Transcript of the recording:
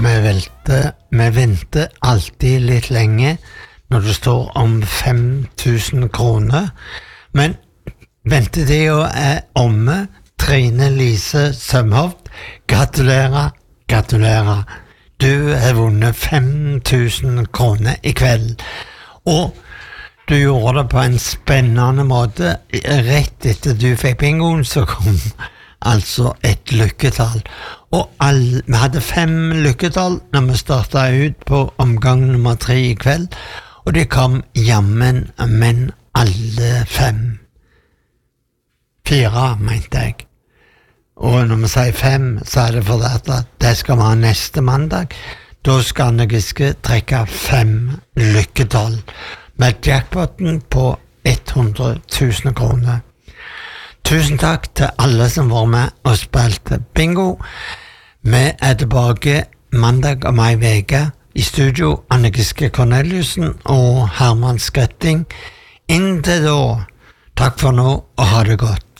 Vi venter alltid litt lenge når det står om 5.000 kroner, men ventetiden omme. Trine Lise Sømhoft, gratulerer. Du har vunnet 5.000 kroner i kveld, og du gjorde det på en spennende måte. Rett etter du fikk bingoen, så kom altså et lykketall. Og vi hadde 5 lykketall når vi startet ut på omgang nummer 3 i kveld, og det kom jammen, men alle 5. 4, mente jeg. Og når vi sier 5, så det fordi at det skal vi ha neste mandag. Da skal Anne Giske trekke 5 lykketall med jackpoten på 100.000 kroner. Tusen takk til alle som var med og spilte bingo. Vi tilbake mandag om en veke i studio. Anne Giske Corneliussen og Herman Skretting. Inntil da, takk for nå og ha det godt.